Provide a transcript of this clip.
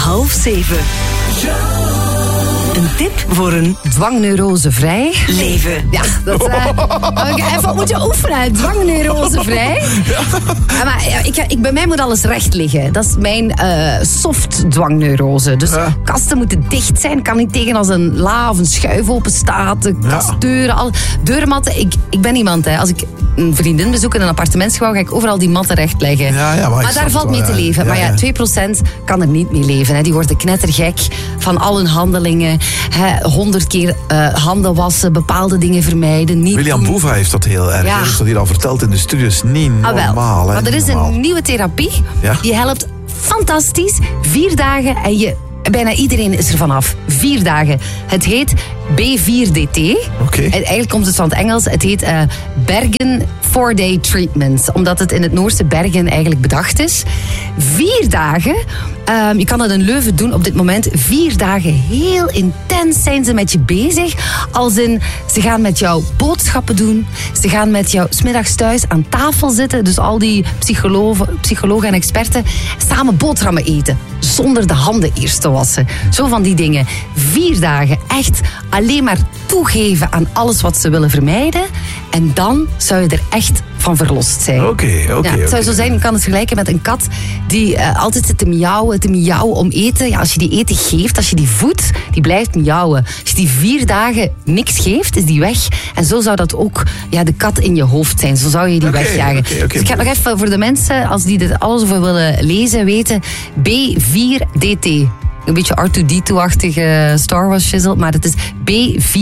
6:30. Een tip voor een dwangneurosevrij leven. Ja, dat even moeten oefenen. Dwangneurosevrij. Ja. Maar bij mij moet alles recht liggen. Dat is mijn soft dwangneurose. Dus kasten moeten dicht zijn. Kan niet tegen als een la of een schuif open staat. De kastdeuren, deurmatten. Ik ben iemand, als ik een vriendin bezoek in een appartementsgebouw, ga ik overal die matten recht leggen. Maar daar valt mee te leven. Maar 2% kan er niet mee leven. Hè. Die worden knettergek van al hun handelingen. 100 keer handen wassen, bepaalde dingen vermijden. Niet William Boeva heeft dat heel erg. Hij heeft dat hier al verteld in de studio. Is niet normaal. Maar er is een nieuwe therapie. Die helpt fantastisch. 4 dagen en bijna iedereen is er vanaf. 4 dagen. Het heet B4DT. Eigenlijk komt het van het Engels. Het heet Bergen 4-day treatment. Omdat het in het Noorse Bergen eigenlijk bedacht is. 4 dagen. Je kan dat in Leuven doen op dit moment. 4 dagen heel intens zijn ze met je bezig. Als in, ze gaan met jou boodschappen doen. Ze gaan met jou 's middags thuis aan tafel zitten. Dus al die psychologen en experten samen boterhammen eten. Zonder de handen eerst te wassen. Zo van die dingen. 4 dagen echt alleen maar toegeven aan alles wat ze willen vermijden. En dan zou je er echt van verlost zijn. Het zou zo zijn, je kan het vergelijken met een kat die altijd zit te miauwen om eten. Ja, als je die eten geeft, als je die voedt, die blijft miauwen. Als je die 4 dagen niks geeft, is die weg. En zo zou dat ook de kat in je hoofd zijn. Zo zou je die wegjagen. Dus ik ga nog even voor de mensen, als die dit alles over willen lezen, weten. B4DT. Een beetje R2D2-achtige Star Wars shizzle, maar het is B4